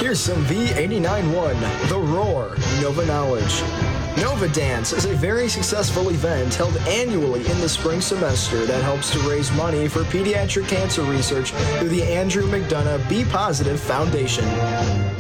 Here's some V89.1, The Roar, Nova Knowledge. Nova Dance is a very successful event held annually in the spring semester that helps to raise money for pediatric cancer research through the Andrew McDonough Be Positive Foundation.